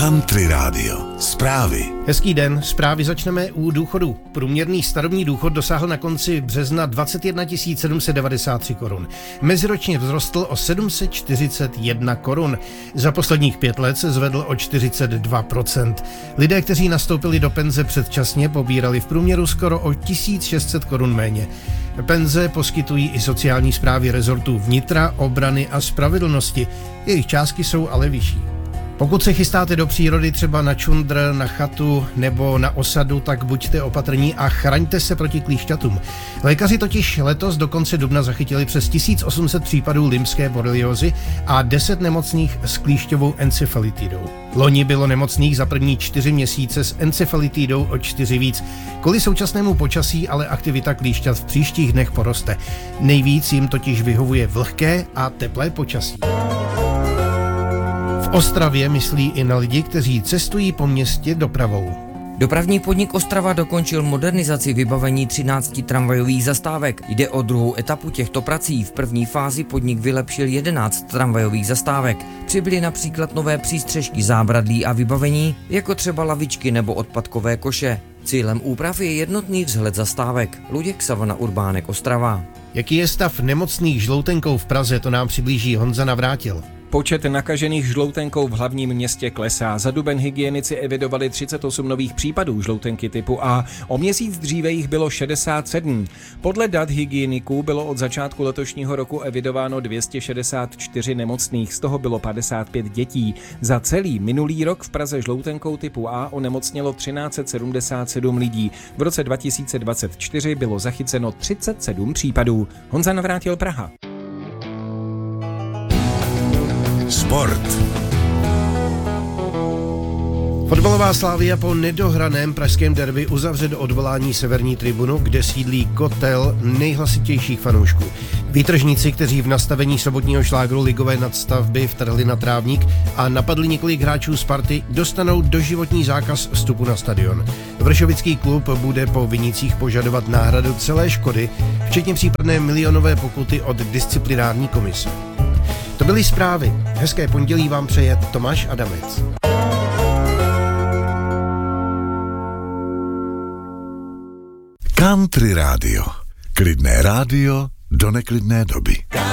Country Radio. Zprávy. Hezký den, zprávy začneme u důchodu. Průměrný starobní důchod dosáhl na konci března 21 793 korun. Meziročně vzrostl o 741 korun. Za posledních 5 let se zvedl o 42%. Lidé, kteří nastoupili do penze předčasně, pobírali v průměru skoro o 1600 korun méně. Penze poskytují i sociální správy rezortů vnitra, obrany a spravedlnosti. Jejich částky jsou ale vyšší. Pokud se chystáte do přírody, třeba na čundr, na chatu nebo na osadu, tak buďte opatrní a chraňte se proti klíšťatům. Lékaři totiž letos do konce dubna zachytili přes 1800 případů lymské boreliózy a 10 nemocných s klíšťovou encefalitidou. Loni bylo nemocných za první 4 měsíce s encefalitidou o 4 víc. Kvůli současnému počasí ale aktivita klíšťat v příštích dnech poroste. Nejvíc jim totiž vyhovuje vlhké a teplé počasí. V Ostravě myslí i na lidi, kteří cestují po městě dopravou. Dopravní podnik Ostrava dokončil modernizaci vybavení 13 tramvajových zastávek. Jde o druhou etapu těchto prací. V první fázi podnik vylepšil 11 tramvajových zastávek. Přibyly například nové přístřešky, zábradlí a vybavení, jako třeba lavičky nebo odpadkové koše. Cílem úprav je jednotný vzhled zastávek. Luděk Savana Urbánek, Ostrava. Jaký je stav nemocných žloutenkou v Praze, to nám přiblíží Honza Navrátil. Počet nakažených žloutenkou v hlavním městě klesá. Za duben hygienici evidovali 38 nových případů žloutenky typu A. O měsíc dříve jich bylo 67. Podle dat hygieniků bylo od začátku letošního roku evidováno 264 nemocných, z toho bylo 55 dětí. Za celý minulý rok v Praze žloutenkou typu A onemocnělo 1377 lidí. V roce 2024 bylo zachyceno 37 případů. Honza Navrátil, Praha. Sport. Fotbalová Slavia po nedohraném pražském derby uzavře do odvolání severní tribunu, kde sídlí kotel nejhlasitějších fanoušků. Výtržníci, kteří v nastavení sobotního šlágru ligové nadstavby vtrhli na trávník a napadli několik hráčů Sparty, dostanou doživotní zákaz vstupu na stadion. Vršovický klub bude po vinících požadovat náhradu celé škody, včetně případné milionové pokuty od disciplinární komise. To byly zprávy. Hezké pondělí vám přeje Tomáš Adamec. Country Radio. Klidné rádio do neklidné doby.